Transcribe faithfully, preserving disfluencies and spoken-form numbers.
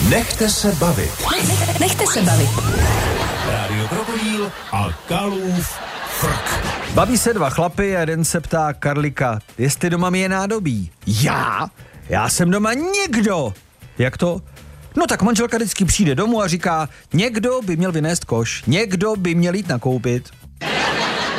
Nechte se bavit. Nechte se bavit. Rádio Krokodýl a Kalův frk. Baví se dva chlapy a jeden se ptá Karlika, jestli doma mi je nádobí. Já? Já jsem doma někdo. Jak to? No tak manželka vždycky přijde domů a říká, někdo by měl vynést koš, někdo by měl jít nakoupit.